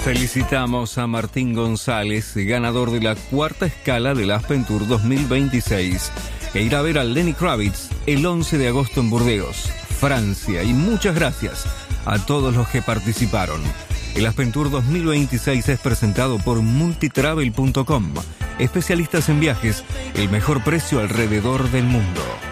Felicitamos a Martín González, ganador de la cuarta escala del Aspen Tour 2026, que irá a ver a Lenny Kravitz el 11 de agosto en Burdeos, Francia. Y muchas gracias a todos los que participaron. El Aspen Tour 2026 es presentado por multitravel.com, especialistas en viajes, el mejor precio alrededor del mundo.